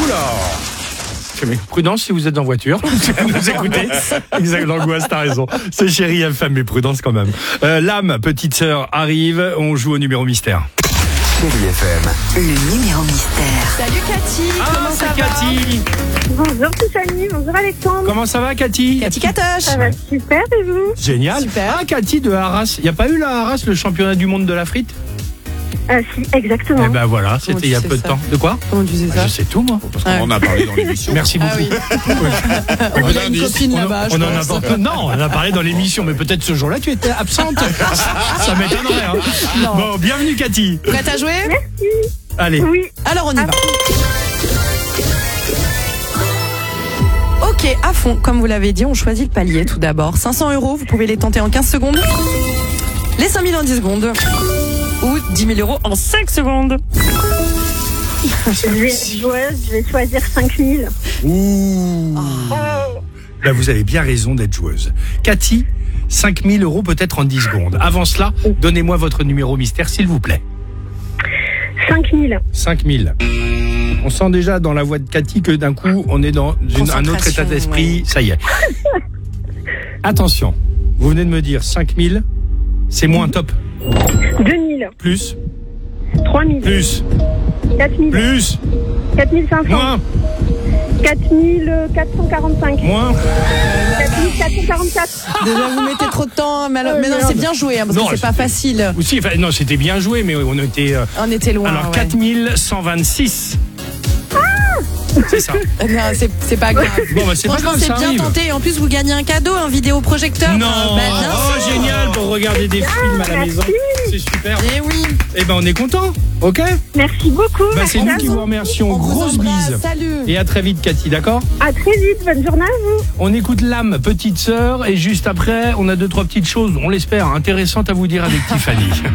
Mais prudence si vous êtes en voiture. Vous écoutez. Exact, l'angoisse, t'as raison. C'est Chérie FM, mais prudence quand même. L'âme, petite sœur, arrive. On joue au numéro mystère. Chérie FM. Le numéro mystère. Salut Cathy, comment ça va? Cathy. Bonjour Tiffany, bonjour Alexandre. Comment ça va, Cathy? Cathy Catoche. Ça va super et vous? Génial. Super. Ah, Cathy de Arras. Il n'y a pas eu la Arras, le championnat du monde de la frite? Si, exactement. Eh ben voilà, Comment c'était tu il y a sais peu de ça? temps. De quoi? Comment tu sais ça? Je sais tout, moi. Parce qu'on en a parlé dans l'émission. Merci beaucoup. Ah oui. On a une copine là-bas, On je en a pense. pas... Non, on en a parlé dans l'émission, mais peut-être ce jour-là tu étais absente. Ça m'étonnerait. Hein. Non. Bon, bienvenue Cathy. Prête à jouer? Allez. Oui, Alors on y va. Ok, à fond. Comme vous l'avez dit, on choisit le palier tout d'abord. 500 €, vous pouvez les tenter en 15 secondes. Les 5 000 en 10 secondes. Ou 10 000 € en 5 secondes. je vais être joueuse, je vais choisir 5000. Ouh. Là, vous avez bien raison d'être joueuse. Cathy, 5 000 € peut-être en 10 secondes. Avant cela, donnez-moi votre numéro mystère, s'il vous plaît. 5000. 5 000. On sent déjà dans la voix de Cathy que d'un coup, on est dans un autre état d'esprit. Ouais. Ça y est. Attention, vous venez de me dire 5 000, c'est moins top. 2000. Plus, 3000. plus, 4000. plus, 4500. moins, 4445. moins. 4444. Déjà, vous mettez trop de temps. Mais, alors, mais non, merde. c'est bien joué, hein, parce Non, que c'est pas facile. Aussi, enfin, non, c'était bien joué, mais on était. On était loin. Alors, ouais. 4126. C'est ça. Non, c'est pas grave. Bon, bah, c'est pas Franchement, grave, c'est ça bien arrive. tenté. Et en plus, vous gagnez un cadeau, un vidéoprojecteur. Non, Bien oh sûr. génial pour regarder des films à la maison. C'est super. Eh oui. Eh ben on est content, ok? Merci beaucoup. Bah, c'est nous qui vous remercions. On vous Grosse embrasse. bise. Salut. Et à très vite, Cathy, d'accord? À très vite, bonne journée à vous. On écoute l'âme, petite sœur, et juste après, on a 2-3 petites choses, on l'espère, intéressantes à vous dire avec Tiffany.